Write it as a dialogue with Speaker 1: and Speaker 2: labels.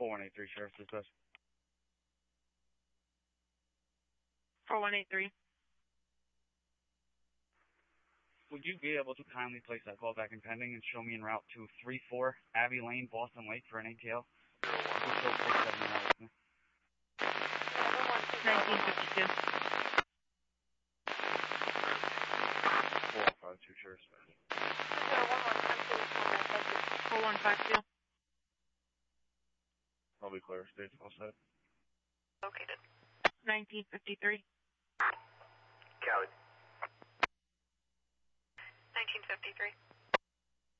Speaker 1: 4183 Sheriff's Dispatch.
Speaker 2: 4183.
Speaker 1: Would you be able to kindly place that call back in pending and show me en route to 34 Abbey Lane, Boston Lake for an ATL?
Speaker 2: 1952.
Speaker 1: 4152 Sheriff's Dispatch.
Speaker 2: 4152.
Speaker 1: I'll be clear. State's all set.
Speaker 2: Located. 1953.
Speaker 3: Cali.
Speaker 2: 1953.